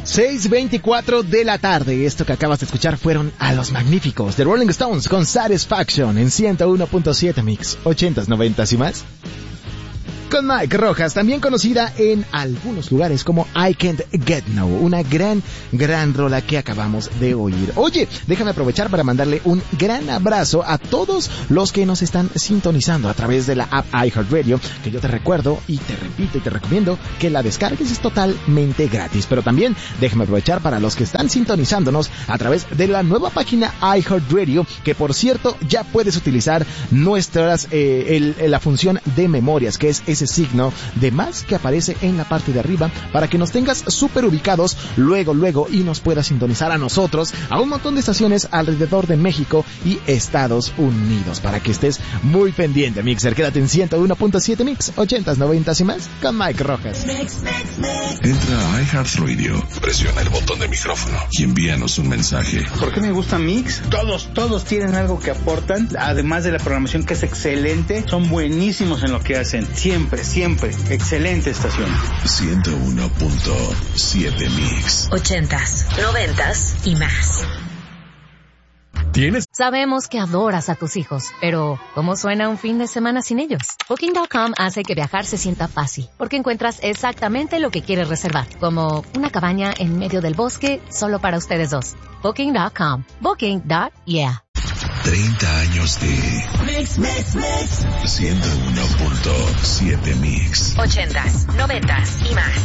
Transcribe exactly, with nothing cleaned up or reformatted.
seis veinticuatro de la tarde. Esto que acabas de escuchar fueron a los magníficos The Rolling Stones con Satisfaction en ciento uno punto siete Mix, ochentas, noventas y más. Con Mike Rojas, también conocida en algunos lugares como I Can't Get No, una gran, gran rola que acabamos de oír. Oye, déjame aprovechar para mandarle un gran abrazo a todos los que nos están sintonizando a través de la app iHeartRadio, que yo te recuerdo y te repito y te recomiendo que la descargues, es totalmente gratis. Pero también déjame aprovechar para los que están sintonizándonos a través de la nueva página iHeartRadio, que por cierto ya puedes utilizar nuestras, eh, el, la función de memorias, que es ese signo de más que aparece en la parte de arriba para que nos tengas súper ubicados luego, luego y nos puedas sintonizar a nosotros, a un montón de estaciones alrededor de México y Estados Unidos, para que estés muy pendiente, Mixer. Quédate en ciento uno punto siete Mix, ochentas, noventas y más con Mike Rojas. Mix, mix, mix. Entra a iHeartRadio, presiona el botón de micrófono y envíanos un mensaje. ¿Por qué me gusta Mix? Todos, todos tienen algo que aportan, además de la programación que es excelente, son buenísimos en lo que hacen, siempre. Siempre, excelente estación. ciento uno punto siete Mix. Ochentas, noventas y más. ¿Tienes? Sabemos que adoras a tus hijos, pero ¿cómo suena un fin de semana sin ellos? Booking punto com hace que viajar se sienta fácil, porque encuentras exactamente lo que quieres reservar, como una cabaña en medio del bosque solo para ustedes dos. Booking punto com. Booking. Yeah. treinta años de Mix, mix, mix. ciento uno punto siete Mix. Ochentas, noventas y más.